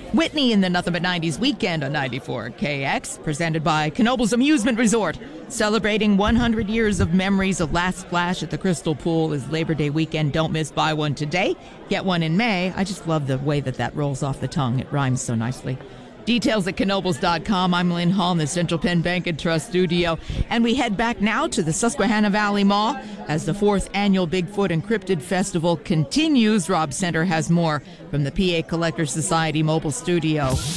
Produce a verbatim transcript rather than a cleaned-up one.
Whitney in the Nothing But nineties Weekend on ninety-four K X, presented by Knoebels Amusement Resort. Celebrating one hundred years of memories of Last Splash at the Crystal Pool is Labor Day weekend. Don't miss. Buy one today, get one in May. I just love the way that that rolls off the tongue. It rhymes so nicely. Details at knoebels dot com. I'm Lynn Hall in the Central Penn Bank and Trust studio. And we head back now to the Susquehanna Valley Mall as the fourth annual Bigfoot Encrypted Festival continues. Rob Center has more from the P A Collector Society mobile studio.